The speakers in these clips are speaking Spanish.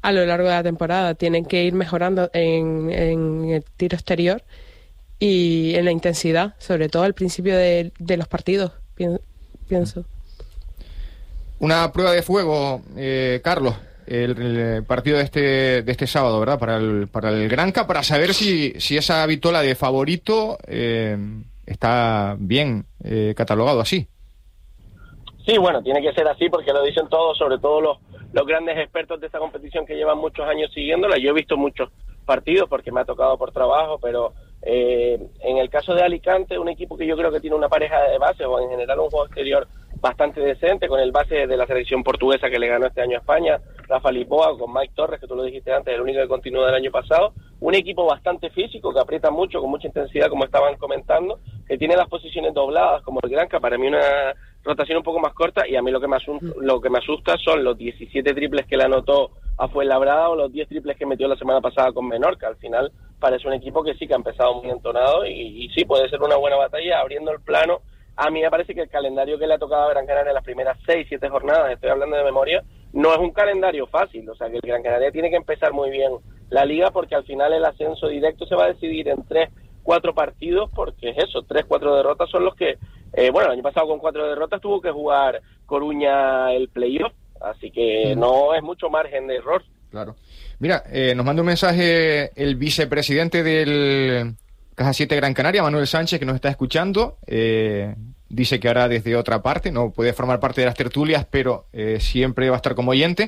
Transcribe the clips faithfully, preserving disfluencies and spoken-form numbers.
a lo largo de la temporada. Tienen que ir mejorando en, en el tiro exterior y en la intensidad, sobre todo al principio de, de los partidos, pienso. Una prueba de fuego, eh, Carlos, el, el partido de este de este sábado, ¿verdad? Para el para el Granca, para saber si, si esa vitola de favorito eh, está bien eh, catalogado así. Sí, bueno, tiene que ser así porque lo dicen todos, sobre todo los, los grandes expertos de esta competición que llevan muchos años siguiéndola. Yo he visto muchos partidos porque me ha tocado por trabajo, pero eh, en el caso de Alicante, un equipo que yo creo que tiene una pareja de base o en general un juego exterior bastante decente, con el base de la selección portuguesa que le ganó este año a España, Rafa Lisboa, con Mike Torres, que tú lo dijiste antes, el único que continuó del año pasado, un equipo bastante físico, que aprieta mucho, con mucha intensidad, como estaban comentando, que tiene las posiciones dobladas, como el Granca, para mí una rotación un poco más corta, y a mí lo que me asusta, lo que me asusta son los diecisiete triples que le anotó a Fuenlabrada o los diez triples que metió la semana pasada con Menorca. Al final parece un equipo que sí que ha empezado muy entonado, y, y sí, puede ser una buena batalla, abriendo el plano. A mí me parece que el calendario que le ha tocado a Gran Canaria en las primeras seis, siete jornadas, estoy hablando de memoria, no es un calendario fácil. O sea, que el Gran Canaria tiene que empezar muy bien la liga, porque al final el ascenso directo se va a decidir en tres, cuatro partidos, porque es eso, tres, cuatro derrotas son los que, eh, bueno, el año pasado con cuatro derrotas tuvo que jugar Coruña el playoff, así que sí, no es mucho margen de error. Claro. Mira, eh, nos manda un mensaje el vicepresidente del Caja siete Gran Canaria, Manuel Sánchez, que nos está escuchando. Eh, dice que ahora desde otra parte, no puede formar parte de las tertulias, pero eh, siempre va a estar como oyente.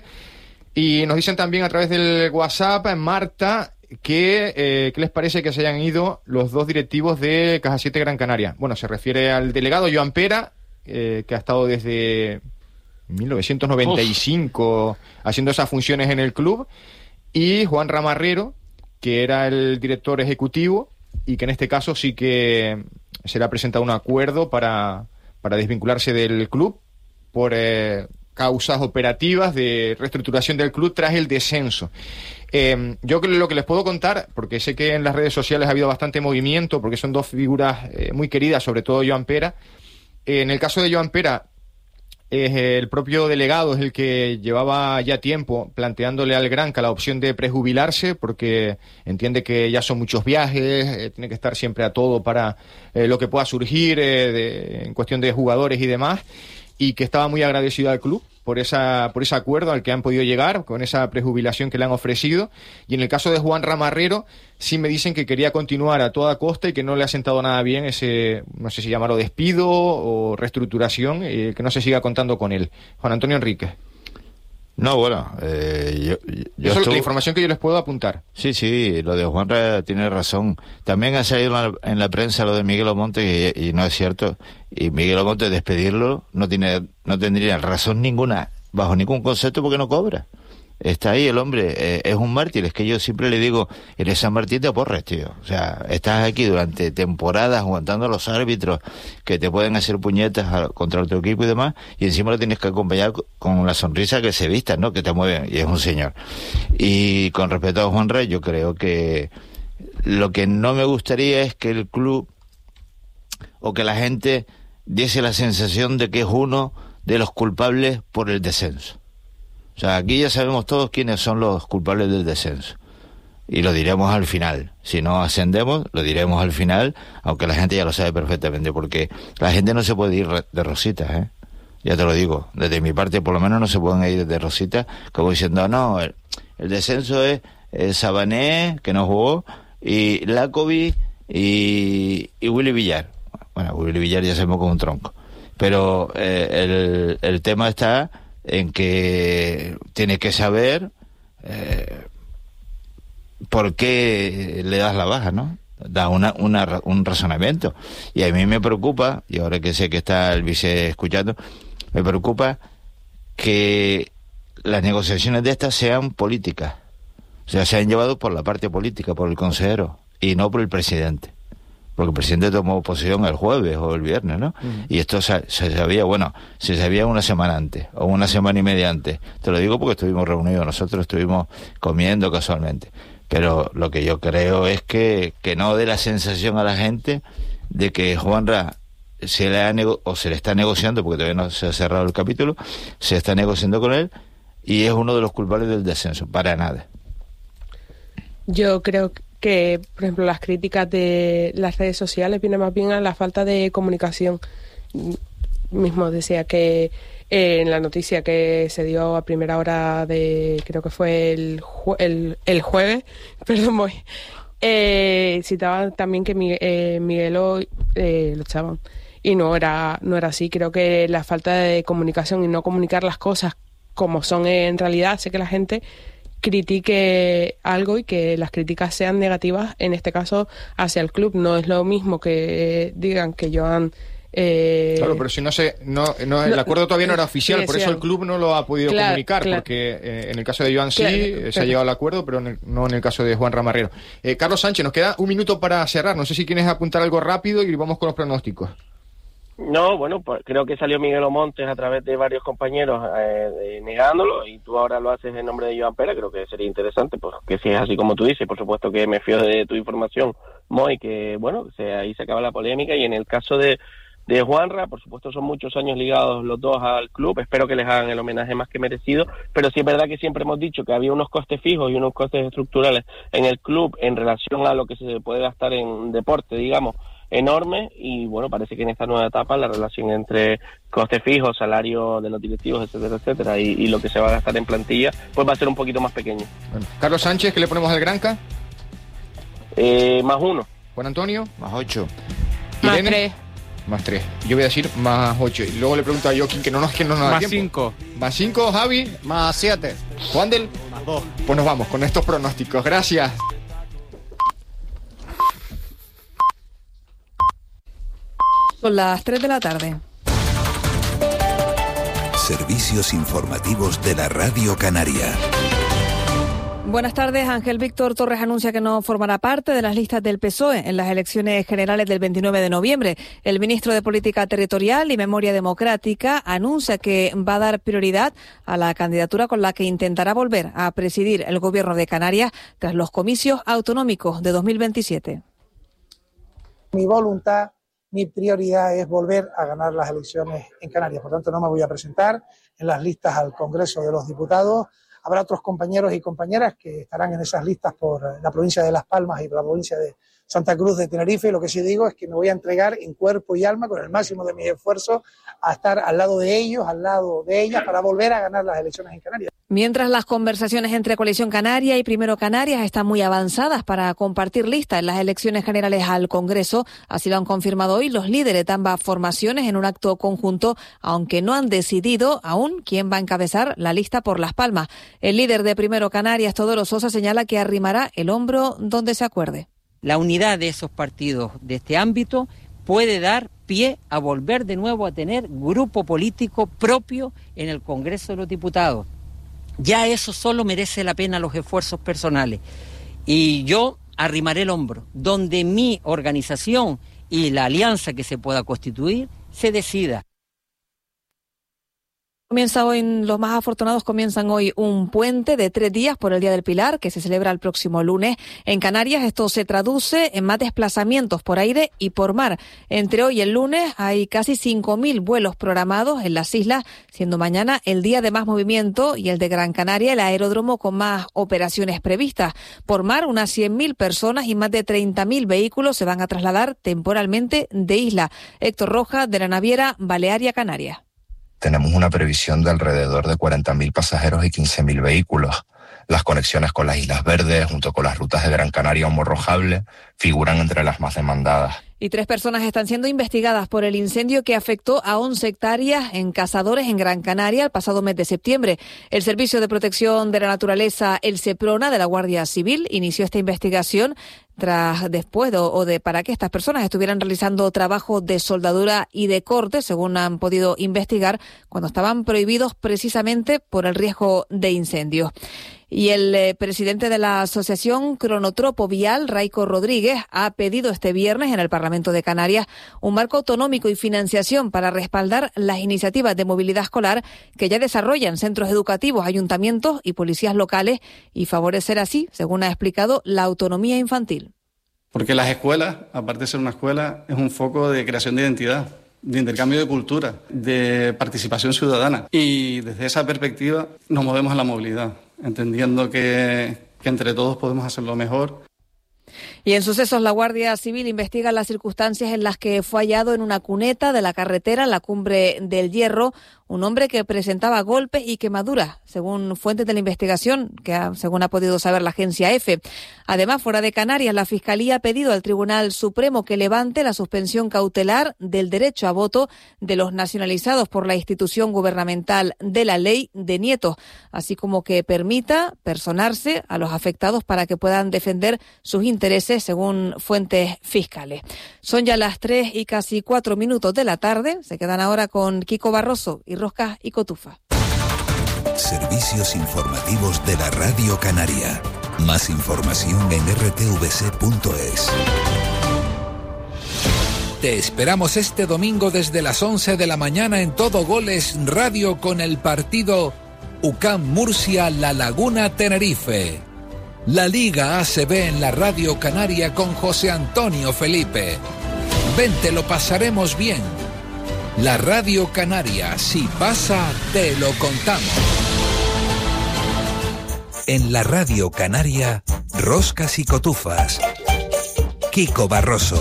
Y nos dicen también a través del WhatsApp, Marta, que eh, ¿qué les parece que se hayan ido los dos directivos de Caja siete Gran Canaria? Bueno, se refiere al delegado Joan Pera, eh, que ha estado desde mil novecientos noventa y cinco Uf. haciendo esas funciones en el club, y Juan Ramarrero, que era el director ejecutivo, y que en este caso sí que se le ha presentado un acuerdo para, para desvincularse del club por eh, causas operativas de reestructuración del club tras el descenso. Eh, yo lo que les puedo contar, porque sé que en las redes sociales ha habido bastante movimiento, porque son dos figuras eh, muy queridas, sobre todo Joan Pera. Eh, en el caso de Joan Pera, eh, el propio delegado es el que llevaba ya tiempo planteándole al Granca la opción de prejubilarse, porque entiende que ya son muchos viajes, eh, tiene que estar siempre a todo para eh, lo que pueda surgir eh, de, en cuestión de jugadores y demás, y que estaba muy agradecido al club por esa por ese acuerdo al que han podido llegar, con esa prejubilación que le han ofrecido. Y en el caso de Juan Ramarrero, sí me dicen que quería continuar a toda costa y que no le ha sentado nada bien ese, no sé si llamarlo despido o reestructuración, eh, que no se siga contando con él. Juan Antonio Enríquez. No, bueno, eh, yo, yo Eso estuve... es la información que yo les puedo apuntar. Sí, sí, lo de Juanra tiene razón. También ha salido en la prensa lo de Miguel Omonte y, y no es cierto. Y Miguel Omonte, despedirlo, no tiene, no tendría razón ninguna, bajo ningún concepto, porque no cobra. Está ahí el hombre, eh, es un mártir. Es que yo siempre le digo, eres San Martín de Porres, tío. O sea, estás aquí durante temporadas aguantando a los árbitros que te pueden hacer puñetas a, contra otro equipo y demás, y encima lo tienes que acompañar con la sonrisa que se vista, ¿no? Que te mueve, y es un señor. Y con respecto a Juan Rey, yo creo que lo que no me gustaría es que el club o que la gente diese la sensación de que es uno de los culpables por el descenso. O sea, aquí ya sabemos todos quiénes son los culpables del descenso. Y lo diremos al final. Si no ascendemos, lo diremos al final, aunque la gente ya lo sabe perfectamente, porque la gente no se puede ir de rositas, ¿eh? Ya te lo digo. Desde mi parte, por lo menos, no se pueden ir de rositas, como diciendo, no, el, el descenso es el Sabané, que no jugó, y Lakovic y, y Willy Villar. Bueno, Willy Villar ya sabemos como un tronco. Pero eh, el, el tema está en que tienes que saber eh, por qué le das la baja, ¿no? Da una, una, un razonamiento. Y a mí me preocupa, y ahora que sé que está el vice escuchando, me preocupa que las negociaciones de estas sean políticas. O sea, sean llevadas por la parte política, por el consejero, y no por el presidente. Porque el presidente tomó posición el jueves o el viernes, ¿no? Uh-huh. Y esto se, se sabía, bueno, se sabía una semana antes, o una semana y media antes. Te lo digo porque estuvimos reunidos, nosotros estuvimos comiendo casualmente. Pero lo que yo creo es que, que no dé la sensación a la gente de que Juanra se le ha nego- o se le está negociando, porque todavía no se ha cerrado el capítulo, se está negociando con él, y es uno de los culpables del descenso, para nada. Yo creo que, por ejemplo, las críticas de las redes sociales vienen más bien a la falta de comunicación. Mismo decía que eh, en la noticia que se dio a primera hora de, creo que fue el, jue- el, el jueves, perdón, voy, eh, citaban también que Miguel, eh, Miguelo eh, lo echaban. Y no era, no era así. Creo que la falta de comunicación y no comunicar las cosas como son en realidad hace que la gente critique algo y que las críticas sean negativas, en este caso hacia el club. No es lo mismo que digan que Joan eh... claro, pero si no se no, no el acuerdo todavía no era oficial, sí, por sí, eso el club no lo ha podido claro, comunicar, claro. porque eh, en el caso de Joan sí claro, eh, claro. se ha llegado al acuerdo, pero en el, no en el caso de Juan Ramarrero. Eh, Carlos Sánchez, nos queda un minuto para cerrar, no sé si quieres apuntar algo rápido y vamos con los pronósticos. No, bueno, pues creo que salió Miguel Montes a través de varios compañeros eh, de, negándolo, y tú ahora lo haces en nombre de Joan Pera. Creo que sería interesante, porque si es así como tú dices, por supuesto que me fío de tu información, Moy, que bueno, que se, ahí se acaba la polémica. Y en el caso de, de Juanra, por supuesto son muchos años ligados los dos al club, espero que les hagan el homenaje más que merecido, pero sí es verdad que siempre hemos dicho que había unos costes fijos y unos costes estructurales en el club en relación a lo que se puede gastar en deporte, digamos, enorme. Y bueno, parece que en esta nueva etapa la relación entre coste fijo, salario de los directivos, etcétera, etcétera, y, y lo que se va a gastar en plantilla, pues va a ser un poquito más pequeño. Bueno, Carlos Sánchez, ¿qué le ponemos al Granca? Eh, más uno. Juan Antonio. Más ocho. Más Irene. tres. Más tres. Yo voy a decir más ocho. Y luego le pregunto a Joaquín, que no nos, que no nos da Más tiempo. cinco. Más cinco, Javi. Más siete. Juan del. Más dos. Pues nos vamos con estos pronósticos. Gracias. Son las tres de la tarde. Servicios informativos de la Radio Canaria. Buenas tardes. Ángel Víctor Torres anuncia que no formará parte de las listas del P S O E en las elecciones generales del veintinueve de noviembre. El ministro de Política Territorial y Memoria Democrática anuncia que va a dar prioridad a la candidatura con la que intentará volver a presidir el Gobierno de Canarias tras los comicios autonómicos de dos mil veintisiete. Mi voluntad, mi prioridad es volver a ganar las elecciones en Canarias. Por tanto, no me voy a presentar en las listas al Congreso de los Diputados. Habrá otros compañeros y compañeras que estarán en esas listas por la provincia de Las Palmas y por la provincia de Santa Cruz de Tenerife. Lo que sí digo es que me voy a entregar en cuerpo y alma, con el máximo de mis esfuerzos, a estar al lado de ellos, al lado de ellas, para volver a ganar las elecciones en Canarias. Mientras las conversaciones entre Coalición Canaria y Primero Canarias están muy avanzadas para compartir lista en las elecciones generales al Congreso, así lo han confirmado hoy los líderes de ambas formaciones en un acto conjunto, aunque no han decidido aún quién va a encabezar la lista por Las Palmas. El líder de Primero Canarias, Teodoro Sosa, señala que arrimará el hombro donde se acuerde. La unidad de esos partidos de este ámbito puede dar pie a volver de nuevo a tener grupo político propio en el Congreso de los Diputados. Ya eso solo merece la pena los esfuerzos personales. Y yo arrimaré el hombro donde mi organización y la alianza que se pueda constituir se decida. Comienza hoy, los más afortunados comienzan hoy un puente de tres días por el Día del Pilar, que se celebra el próximo lunes. En Canarias esto se traduce en más desplazamientos por aire y por mar. Entre hoy y el lunes hay casi cinco mil vuelos programados en las islas, siendo mañana el día de más movimiento y el de Gran Canaria el aeródromo con más operaciones previstas. Por mar, unas cien mil personas y más de treinta mil vehículos se van a trasladar temporalmente de isla. Héctor Roja, de la naviera Balearia Canarias. Tenemos una previsión de alrededor de cuarenta mil pasajeros y quince mil vehículos. Las conexiones con las Islas Verdes, junto con las rutas de Gran Canaria o Morrojable, figuran entre las más demandadas. Y tres personas están siendo investigadas por el incendio que afectó a once hectáreas en cazadores en Gran Canaria el pasado mes de septiembre. El Servicio de Protección de la Naturaleza, el SEPRONA, de la Guardia Civil, inició esta investigación tras después de, o de para que estas personas estuvieran realizando trabajos de soldadura y de corte, según han podido investigar, cuando estaban prohibidos precisamente por el riesgo de incendios. Y el eh, presidente de la Asociación Cronotropo Vial, Raico Rodríguez, ha pedido este viernes en el Parlamento de Canarias un marco autonómico y financiación para respaldar las iniciativas de movilidad escolar que ya desarrollan centros educativos, ayuntamientos y policías locales, y favorecer así, según ha explicado, la autonomía infantil. Porque las escuelas, aparte de ser una escuela, es un foco de creación de identidad. de intercambio de cultura, de participación ciudadana. Y desde esa perspectiva nos movemos a la movilidad, entendiendo que, que entre todos podemos hacerlo mejor. Y en sucesos, la Guardia Civil investiga las circunstancias en las que fue hallado en una cuneta de la carretera en la Cumbre del Hierro un hombre que presentaba golpes y quemaduras, según fuentes de la investigación, que ha, según ha podido saber la agencia EFE. Además, fuera de Canarias, la Fiscalía ha pedido al Tribunal Supremo que levante la suspensión cautelar del derecho a voto de los nacionalizados por la institución gubernamental de la Ley de Nietos, así como que permita personarse a los afectados para que puedan defender sus intereses, según fuentes fiscales. Son ya las tres y casi cuatro minutos de la tarde. Se quedan ahora con Kiko Barroso y Roscas y Cotufa. Servicios informativos de la Radio Canaria. Más información en r t v c punto es. Te esperamos este domingo desde las once de la mañana en Todo Goles Radio con el partido U C A M Murcia La Laguna Tenerife. La Liga A C B en la Radio Canaria con José Antonio Felipe. Vente, lo pasaremos bien. La Radio Canaria, si pasa, te lo contamos. En la Radio Canaria, Roscas y Cotufas. Kiko Barroso.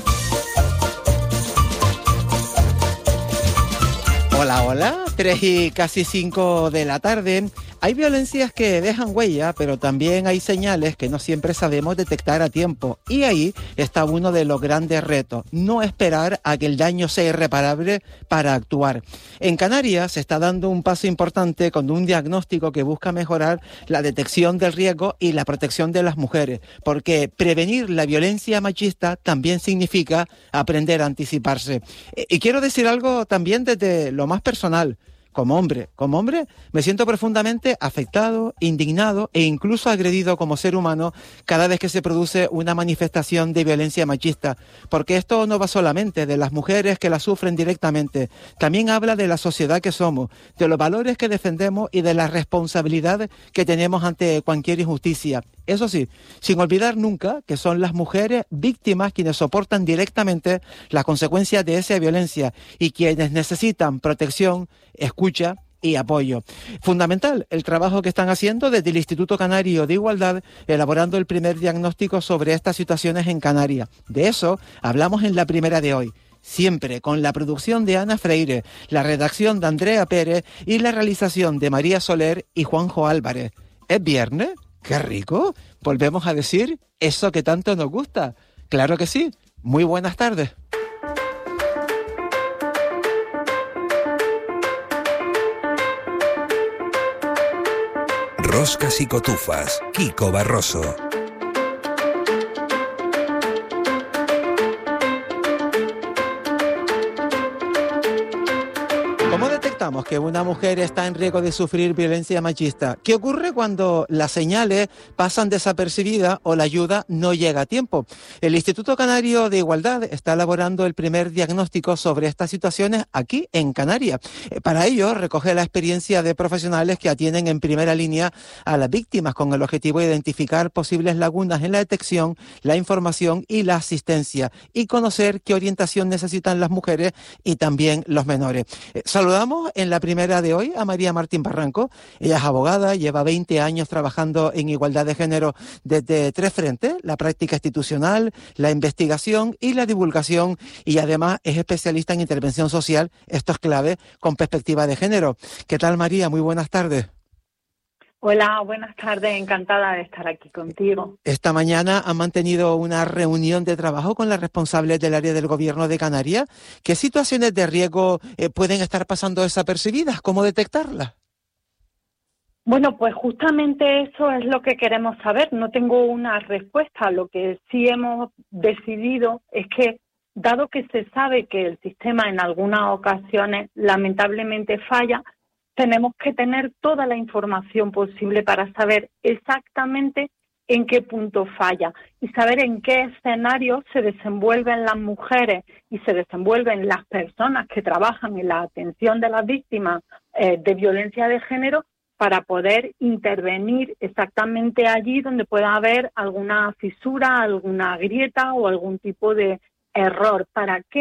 Hola, hola, tres y casi cinco de la tarde. Hay violencias que dejan huella, pero también hay señales que no siempre sabemos detectar a tiempo. Y ahí está uno de los grandes retos, no esperar a que el daño sea irreparable para actuar. En Canarias se está dando un paso importante con un diagnóstico que busca mejorar la detección del riesgo y la protección de las mujeres, porque prevenir la violencia machista también significa aprender a anticiparse. Y quiero decir algo también desde lo más personal. Como hombre, como hombre, me siento profundamente afectado, indignado e incluso agredido como ser humano cada vez que se produce una manifestación de violencia machista, porque esto no va solamente de las mujeres que la sufren directamente, también habla de la sociedad que somos, de los valores que defendemos y de la responsabilidad que tenemos ante cualquier injusticia. Eso sí, sin olvidar nunca que son las mujeres víctimas quienes soportan directamente las consecuencias de esa violencia y quienes necesitan protección, escucha y apoyo. Fundamental el trabajo que están haciendo desde el Instituto Canario de Igualdad, elaborando el primer diagnóstico sobre estas situaciones en Canarias. De eso hablamos en la primera de hoy. Siempre con la producción de Ana Freire, la redacción de Andrea Pérez y la realización de María Soler y Juanjo Álvarez. ¿Es viernes? ¡Qué rico! Volvemos a decir eso que tanto nos gusta. Claro que sí. Muy buenas tardes. Roscas y Cotufas, Kiko Barroso. ¿Cómo detectamos que una mujer está en riesgo de sufrir violencia machista? ¿Qué ocurre cuando las señales pasan desapercibidas o la ayuda no llega a tiempo? El Instituto Canario de Igualdad está elaborando el primer diagnóstico sobre estas situaciones aquí en Canarias. Para ello, recoge la experiencia de profesionales que atienden en primera línea a las víctimas con el objetivo de identificar posibles lagunas en la detección, la información y la asistencia y conocer qué orientación necesitan las mujeres y también los menores. Saludamos en la primera de hoy a María Martín Barranco. Ella es abogada, lleva veinte años trabajando en igualdad de género desde tres frentes: la práctica institucional, la investigación y la divulgación, y además es especialista en intervención social, esto es clave, con perspectiva de género. ¿Qué tal, María? Muy buenas tardes. Hola, buenas tardes, encantada de estar aquí contigo. Esta mañana han mantenido una reunión de trabajo con las responsables del área del Gobierno de Canarias. ¿Qué situaciones de riesgo eh, pueden estar pasando desapercibidas? ¿Cómo detectarlas? Bueno, pues justamente eso es lo que queremos saber. No tengo una respuesta. Lo que sí hemos decidido es que, dado que se sabe que el sistema en algunas ocasiones lamentablemente falla, tenemos que tener toda la información posible para saber exactamente en qué punto falla y saber en qué escenario se desenvuelven las mujeres y se desenvuelven las personas que trabajan en la atención de las víctimas eh, de violencia de género, para poder intervenir exactamente allí donde pueda haber alguna fisura, alguna grieta o algún tipo de error. ¿Para qué?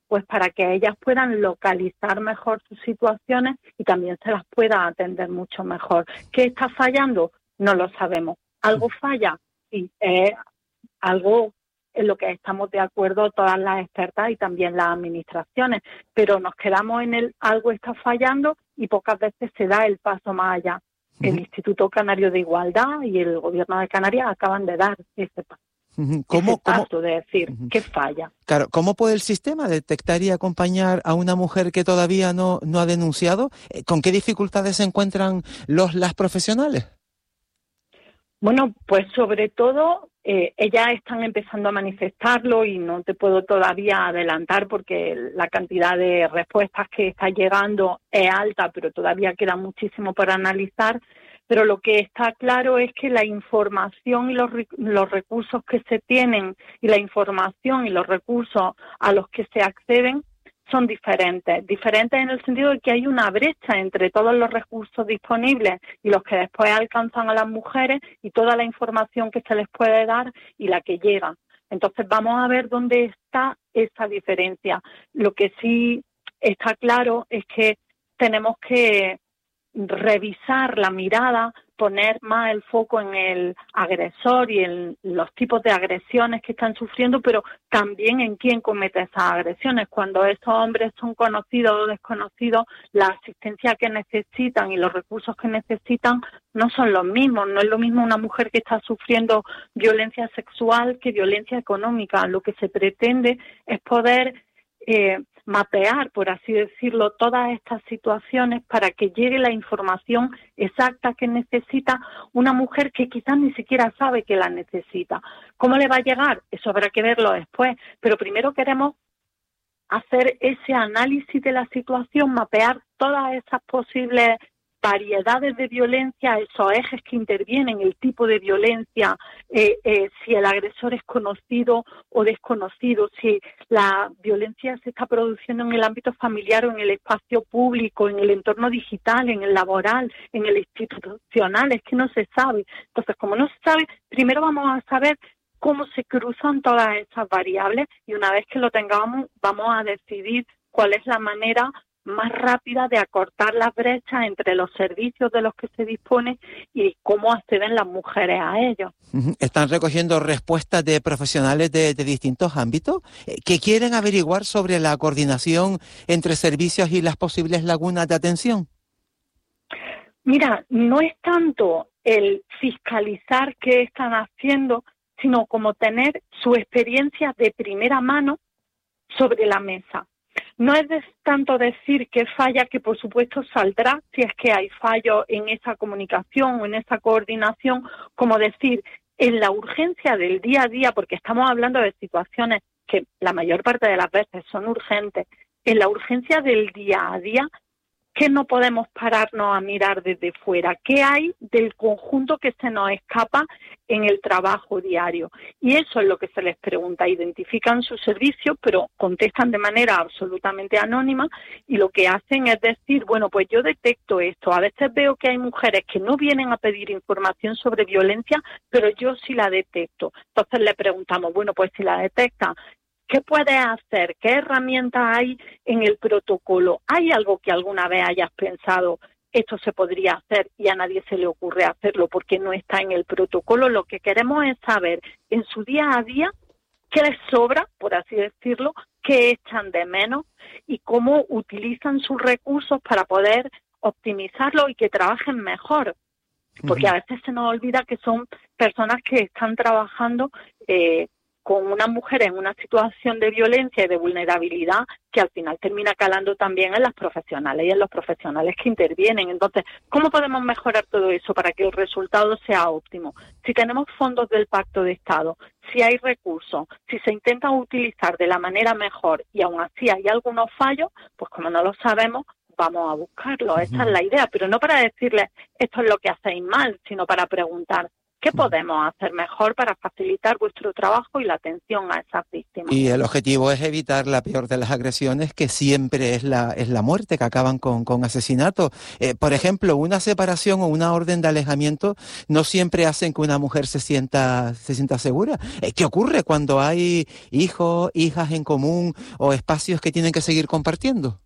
pues para que ellas puedan localizar mejor sus situaciones y también se las pueda atender mucho mejor. ¿Qué está fallando? No lo sabemos. ¿Algo falla? Sí, es algo en lo que estamos de acuerdo todas las expertas y también las administraciones, pero nos quedamos en el algo está fallando y pocas veces se da el paso más allá. Uh-huh. El Instituto Canario de Igualdad y el Gobierno de Canarias acaban de dar ese paso. ¿Cómo, ese paso cómo? de decir Uh-huh. que falla. Claro, ¿cómo puede el sistema detectar y acompañar a una mujer que todavía no, no ha denunciado? ¿Con qué dificultades se encuentran los las profesionales? Bueno, pues sobre todo eh, ellas están empezando a manifestarlo y no te puedo todavía adelantar porque la cantidad de respuestas que está llegando es alta, pero todavía queda muchísimo por analizar. Pero lo que está claro es que la información y los, los recursos que se tienen y la información y los recursos a los que se acceden son diferentes, diferentes en el sentido de que hay una brecha entre todos los recursos disponibles y los que después alcanzan a las mujeres y toda la información que se les puede dar y la que llega. Entonces vamos a ver dónde está esa diferencia. Lo que sí está claro es que tenemos que revisar la mirada, poner más el foco en el agresor y en los tipos de agresiones que están sufriendo, pero también en quién comete esas agresiones. Cuando esos hombres son conocidos o desconocidos, la asistencia que necesitan y los recursos que necesitan no son los mismos. No es lo mismo una mujer que está sufriendo violencia sexual que violencia económica. Lo que se pretende es poder eh, mapear, por así decirlo, todas estas situaciones para que llegue la información exacta que necesita una mujer que quizás ni siquiera sabe que la necesita. ¿Cómo le va a llegar? Eso habrá que verlo después, pero primero queremos hacer ese análisis de la situación, mapear todas esas posibles variedades de violencia, esos ejes que intervienen, el tipo de violencia, eh, eh, si el agresor es conocido o desconocido, si la violencia se está produciendo en el ámbito familiar o en el espacio público, en el entorno digital, en el laboral, en el institucional, es que no se sabe. Entonces, como no se sabe, primero vamos a saber cómo se cruzan todas esas variables y una vez que lo tengamos, vamos a decidir cuál es la manera más rápida de acortar las brechas entre los servicios de los que se dispone y cómo acceden las mujeres a ellos. ¿Están recogiendo respuestas de profesionales de, de distintos ámbitos que quieren averiguar sobre la coordinación entre servicios y las posibles lagunas de atención? Mira, no es tanto el fiscalizar qué están haciendo, sino como tener su experiencia de primera mano sobre la mesa. No es de tanto decir que falla, que por supuesto saldrá si es que hay fallo en esa comunicación o en esa coordinación, como decir, en la urgencia del día a día, porque estamos hablando de situaciones que la mayor parte de las veces son urgentes, en la urgencia del día a día, ¿qué no podemos pararnos a mirar desde fuera? ¿Qué hay del conjunto que se nos escapa en el trabajo diario? Y eso es lo que se les pregunta. Identifican sus servicios, pero contestan de manera absolutamente anónima y lo que hacen es decir, bueno, pues yo detecto esto. A veces veo que hay mujeres que no vienen a pedir información sobre violencia, pero yo sí la detecto. Entonces le preguntamos, bueno, pues si la detectan, ¿qué puedes hacer? ¿Qué herramientas hay en el protocolo? ¿Hay algo que alguna vez hayas pensado, esto se podría hacer y a nadie se le ocurre hacerlo porque no está en el protocolo? Lo que queremos es saber en su día a día qué les sobra, por así decirlo, qué echan de menos y cómo utilizan sus recursos para poder optimizarlo y que trabajen mejor. Porque a veces se nos olvida que son personas que están trabajando eh, con una mujer en una situación de violencia y de vulnerabilidad que al final termina calando también en las profesionales y en los profesionales que intervienen. Entonces, ¿cómo podemos mejorar todo eso para que el resultado sea óptimo? Si tenemos fondos del Pacto de Estado, si hay recursos, si se intentan utilizar de la manera mejor y aún así hay algunos fallos, pues como no lo sabemos, vamos a buscarlo. Esa es la idea, pero no para decirles esto es lo que hacéis mal, sino para preguntar ¿Qué podemos hacer mejor para facilitar vuestro trabajo y la atención a esas víctimas? Y el objetivo es evitar la peor de las agresiones, que siempre es la es la muerte, que acaban con, con asesinato. Eh, por ejemplo, una separación o una orden de alejamiento no siempre hacen que una mujer se sienta se sienta segura. Eh, ¿Qué ocurre cuando hay hijos, hijas en común o espacios que tienen que seguir compartiendo?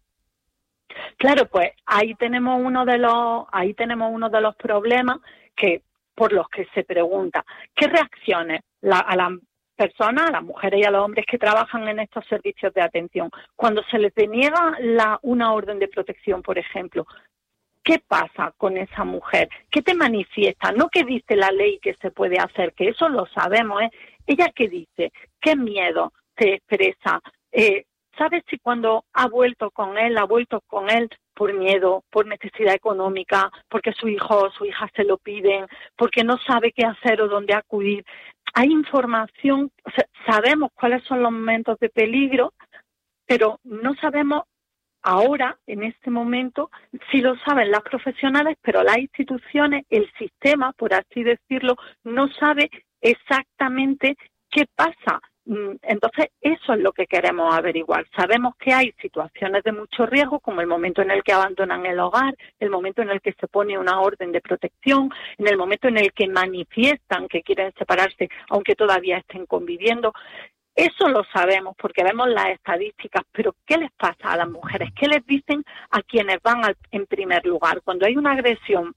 Claro, pues ahí tenemos uno de los ahí tenemos uno de los problemas que por los que se pregunta qué reacciones la, a las personas, a las mujeres y a los hombres que trabajan en estos servicios de atención cuando se les deniega la, una orden de protección, por ejemplo. ¿Qué pasa con esa mujer? ¿Qué te manifiesta? No qué dice la ley que se puede hacer, que eso lo sabemos, ¿eh? Ella qué dice, qué miedo te expresa, eh, ¿sabes si cuando ha vuelto con él, ha vuelto con él por miedo, por necesidad económica, porque su hijo o su hija se lo piden, porque no sabe qué hacer o dónde acudir? Hay información, o sea, sabemos cuáles son los momentos de peligro, pero no sabemos ahora, en este momento, sí lo saben las profesionales, pero las instituciones, el sistema, por así decirlo, no sabe exactamente qué pasa. Entonces, eso es lo que queremos averiguar. Sabemos que hay situaciones de mucho riesgo, como el momento en el que abandonan el hogar, el momento en el que se pone una orden de protección, en el momento en el que manifiestan que quieren separarse, aunque todavía estén conviviendo. Eso lo sabemos porque vemos las estadísticas, pero ¿qué les pasa a las mujeres? ¿Qué les dicen a quienes van al, en primer lugar? Cuando hay una agresión,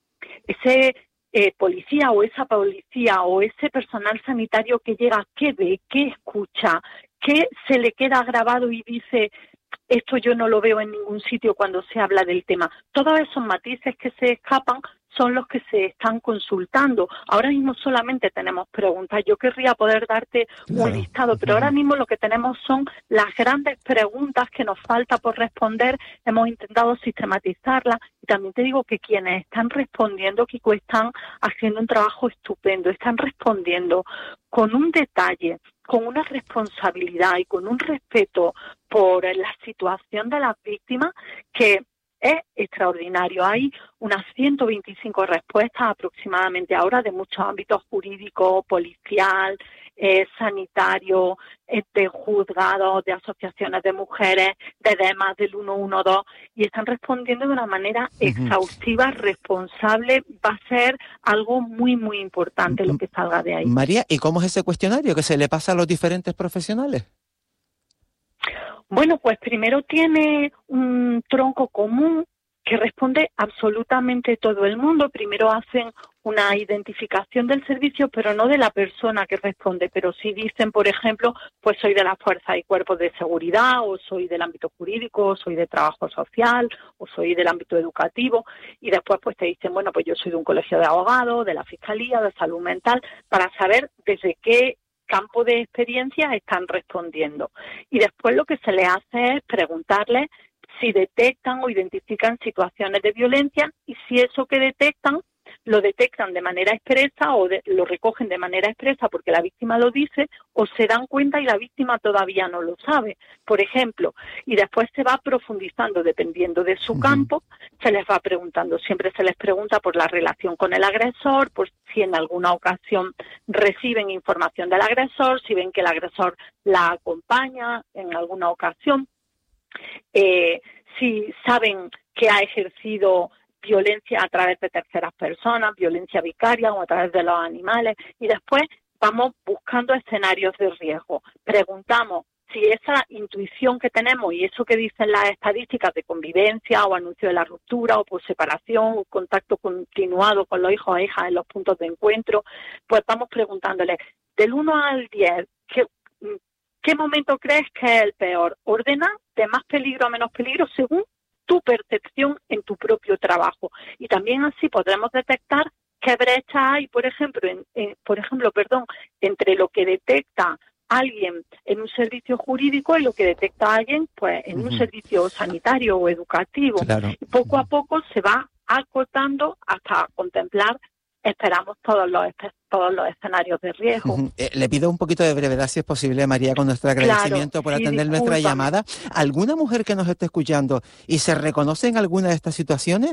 ese Eh, policía o esa policía o ese personal sanitario que llega, ¿qué ve? ¿Qué escucha? ¿Qué se le queda grabado y dice, esto yo no lo veo en ningún sitio cuando se habla del tema? Todos esos matices que se escapan son los que se están consultando. Ahora mismo solamente tenemos preguntas. Yo querría poder darte un listado, pero ahora mismo lo que tenemos son las grandes preguntas que nos falta por responder. Hemos intentado sistematizarlas y también te digo que quienes están respondiendo, Kiko, están haciendo un trabajo estupendo. Están respondiendo con un detalle, con una responsabilidad y con un respeto por la situación de las víctimas que es extraordinario. Hay unas ciento veinticinco respuestas aproximadamente ahora de muchos ámbitos jurídicos, policial, eh, sanitario, eh, de juzgados, de asociaciones de mujeres, de DEMAS, del ciento doce, y están respondiendo de una manera exhaustiva, responsable. Va a ser algo muy, muy importante lo que salga de ahí. María, ¿y cómo es ese cuestionario que se le pasa a los diferentes profesionales? Bueno, pues primero tiene un tronco común que responde absolutamente todo el mundo. Primero hacen una identificación del servicio, pero no de la persona que responde, pero sí dicen, por ejemplo, pues soy de las fuerzas y cuerpos de seguridad, o soy del ámbito jurídico, o soy de trabajo social, o soy del ámbito educativo, y después pues te dicen, bueno, pues yo soy de un colegio de abogados, de la fiscalía, de salud mental, para saber desde qué campo de experiencia están respondiendo. Y después lo que se les hace es preguntarles si detectan o identifican situaciones de violencia y si eso que detectan lo detectan de manera expresa o de, lo recogen de manera expresa porque la víctima lo dice, o se dan cuenta y la víctima todavía no lo sabe, por ejemplo. Y después se va profundizando dependiendo de su campo, se les va preguntando. Siempre se les pregunta por la relación con el agresor, por si en alguna ocasión reciben información del agresor, si ven que el agresor la acompaña en alguna ocasión, eh, si saben que ha ejercido violencia a través de terceras personas, violencia vicaria o a través de los animales, y después vamos buscando escenarios de riesgo. Preguntamos si esa intuición que tenemos y eso que dicen las estadísticas de convivencia o anuncio de la ruptura o por separación o contacto continuado con los hijos e hijas en los puntos de encuentro, pues vamos preguntándoles del uno al diez, ¿qué, ¿qué momento crees que es el peor? Ordena de más peligro a menos peligro según tu percepción en tu propio trabajo. Y también así podremos detectar qué brecha hay, por ejemplo, en, en, por ejemplo, perdón, entre lo que detecta alguien en un servicio jurídico y lo que detecta alguien pues en uh-huh. un servicio sanitario o educativo. Claro. Y poco a poco se va acotando hasta contemplar, esperamos, todos los todos los escenarios de riesgo. Uh-huh. Eh, le pido un poquito de brevedad, si es posible, María, con nuestro agradecimiento claro, por atender sí, nuestra llamada. ¿Alguna mujer que nos esté escuchando y se reconoce en alguna de estas situaciones?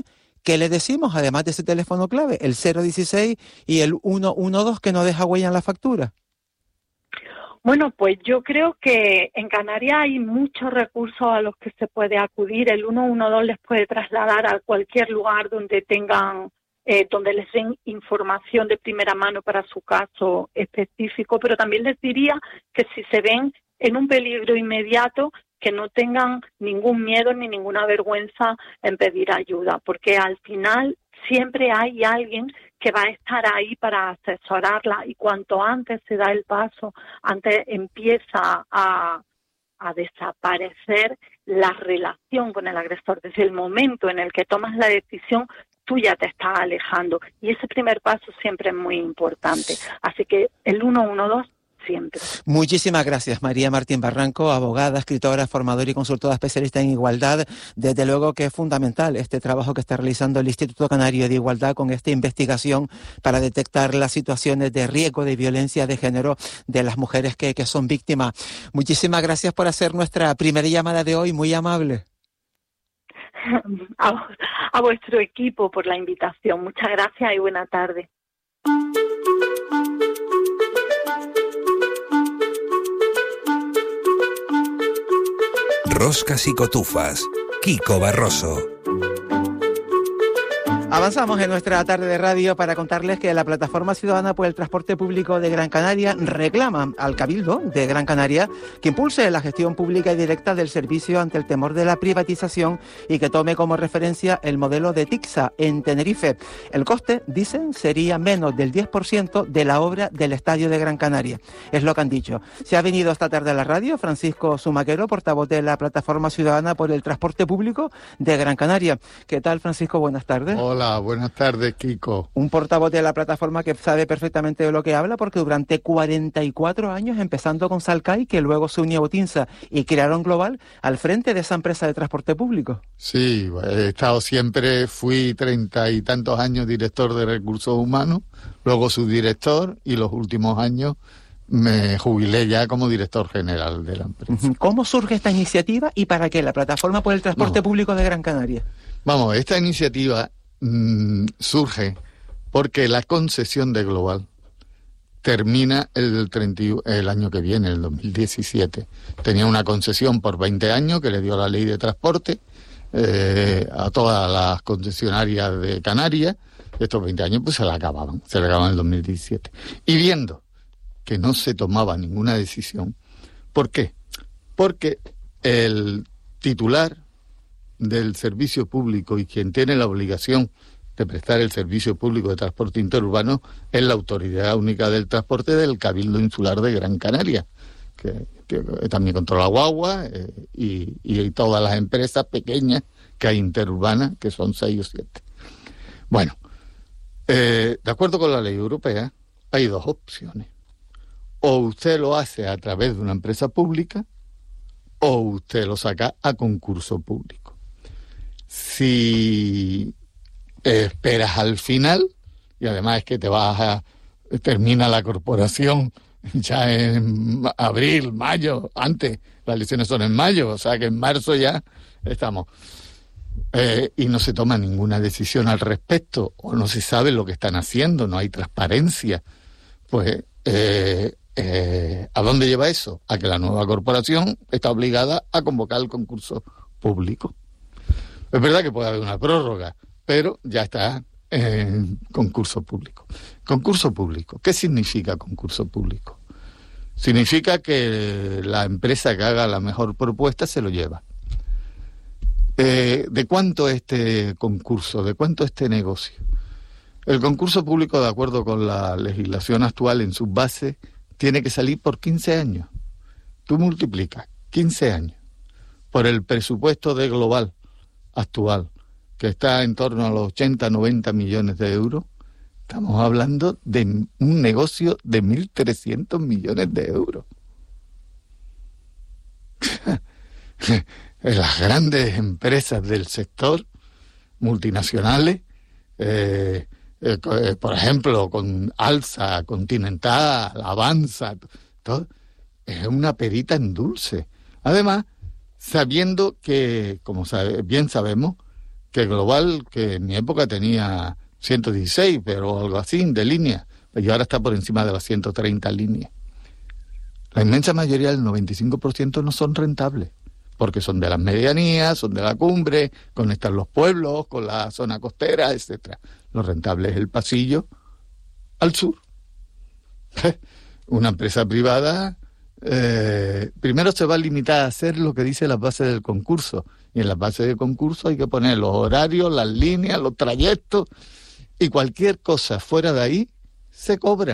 ¿qué le decimos además de ese teléfono clave, el cero dieciséis y el ciento doce que no deja huella en la factura? Bueno, pues yo creo que en Canarias hay muchos recursos a los que se puede acudir. El ciento doce les puede trasladar a cualquier lugar donde tengan, eh, donde les den información de primera mano para su caso específico, pero también les diría que si se ven en un peligro inmediato, que no tengan ningún miedo ni ninguna vergüenza en pedir ayuda, porque al final siempre hay alguien que va a estar ahí para asesorarla, y cuanto antes se da el paso, antes empieza a, a desaparecer la relación con el agresor. Desde el momento en el que tomas la decisión, tú ya te estás alejando, y ese primer paso siempre es muy importante. Así que el ciento doce siempre. Muchísimas gracias, María Martín Barranco, abogada, escritora, formadora y consultora especialista en igualdad. Desde luego que es fundamental este trabajo que está realizando el Instituto Canario de Igualdad con esta investigación para detectar las situaciones de riesgo de violencia de género de las mujeres que, que son víctimas. Muchísimas gracias por hacer nuestra primera llamada de hoy, muy amable. A, a vuestro equipo por la invitación. Muchas gracias y buena tarde. Roscas y cotufas. Kiko Barroso. Avanzamos en nuestra tarde de radio para contarles que la Plataforma Ciudadana por el Transporte Público de Gran Canaria reclama al Cabildo de Gran Canaria que impulse la gestión pública y directa del servicio ante el temor de la privatización y que tome como referencia el modelo de Tixa en Tenerife. El coste, dicen, sería menos del diez por ciento de la obra del Estadio de Gran Canaria. Es lo que han dicho. Se ha venido esta tarde a la radio Francisco Zumaquero, portavoz de la Plataforma Ciudadana por el Transporte Público de Gran Canaria. ¿Qué tal, Francisco? Buenas tardes. Hola. Buenas tardes, Kiko. Un portavoz de la plataforma que sabe perfectamente de lo que habla, porque durante cuarenta y cuatro años, empezando con Salcay, que luego se unió a Botinsa y crearon Global, al frente de esa empresa de transporte público. Sí, he estado siempre, fui treinta y tantos años director de recursos humanos, luego subdirector, y los últimos años me jubilé ya como director general de la empresa. ¿Cómo surge esta iniciativa y para qué la Plataforma por el Transporte no. Público de Gran Canaria? Vamos, esta iniciativa surge porque la concesión de Global termina el, treinta, el año que viene, el dos mil diecisiete. Tenía una concesión por veinte años que le dio la ley de transporte eh, a todas las concesionarias de Canarias. Estos veinte años pues se la acababan, se la acababan en el dos mil diecisiete. Y viendo que no se tomaba ninguna decisión, ¿por qué? Porque el titular del servicio público y quien tiene la obligación de prestar el servicio público de transporte interurbano es la Autoridad Única del Transporte del Cabildo Insular de Gran Canaria, que, que también controla Guagua eh, y, y todas las empresas pequeñas que hay interurbanas, que son seis o siete. Bueno, eh, de acuerdo con la ley europea, hay dos opciones. O usted lo hace a través de una empresa pública, o usted lo saca a concurso público. Si esperas al final, y además es que te vas a... termina la corporación ya en abril, mayo, antes, las elecciones son en mayo, o sea que en marzo ya estamos. Eh, y no se toma ninguna decisión al respecto, o no se sabe lo que están haciendo, no hay transparencia. Pues, eh, eh, ¿a dónde lleva eso? A que la nueva corporación está obligada a convocar el concurso público. Es verdad que puede haber una prórroga, pero ya está en concurso público. Concurso público. ¿Qué significa concurso público? Significa que la empresa que haga la mejor propuesta se lo lleva. Eh, ¿De cuánto este concurso? ¿De cuánto este negocio? El concurso público, de acuerdo con la legislación actual en sus bases, tiene que salir por quince años. Tú multiplicas quince años por el presupuesto de Global actual, que está en torno a los ochenta, noventa millones de euros, estamos hablando de un negocio de mil trescientos millones de euros. Las grandes empresas del sector, multinacionales, eh, eh, por ejemplo, con Alsa, Continental, Avanza, todo, es una perita en dulce. Además, sabiendo que, como sabe, bien sabemos, que Global, que en mi época tenía ciento dieciséis, pero algo así, de línea, y ahora está por encima de las ciento treinta líneas. La inmensa mayoría, el noventa y cinco por ciento, no son rentables, porque son de las medianías, son de la cumbre, conectan los pueblos con la zona costera, etcétera. Lo rentable es el pasillo al sur. Una empresa privada eh, primero se va a limitar a hacer lo que dice la base del concurso, y en la base del concurso hay que poner los horarios, las líneas, los trayectos, y cualquier cosa fuera de ahí se cobra.